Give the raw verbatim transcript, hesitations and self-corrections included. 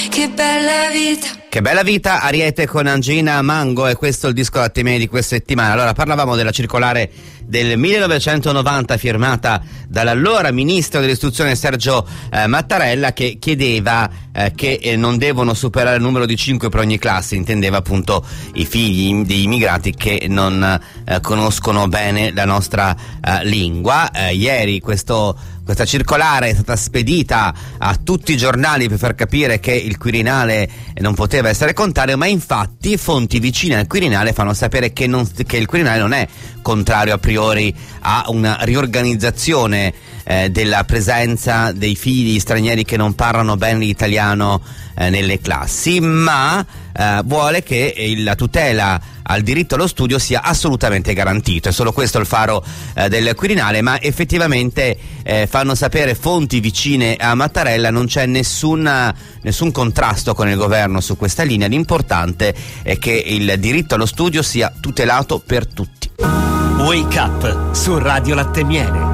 che bella vita. Che bella vita, Ariete con Angina Mango, e questo è il disco Latte Miele di questa settimana. Allora, parlavamo della circolare del millenovecentonovanta firmata dall'allora ministro dell'istruzione Sergio eh, Mattarella, che chiedeva eh, che eh, non devono superare il numero di cinque per ogni classe, intendeva appunto i figli degli immigrati che non eh, conoscono bene la nostra eh, lingua. Eh, ieri questo Questa circolare è stata spedita a tutti i giornali per far capire che il Quirinale non poteva essere contrario, ma infatti fonti vicine al Quirinale fanno sapere che, non, che il Quirinale non è contrario a priori a una riorganizzazione eh, della presenza dei figli stranieri che non parlano bene l'italiano eh, nelle classi, ma eh, vuole che il, la tutela al diritto allo studio sia assolutamente garantito. È solo questo il faro eh, del Quirinale, ma effettivamente eh, fanno sapere fonti vicine a Mattarella non c'è nessun, nessun contrasto con il governo su questa linea. L'importante è che il diritto allo studio sia tutelato per tutti. Wake Up su Radio Latte Miele.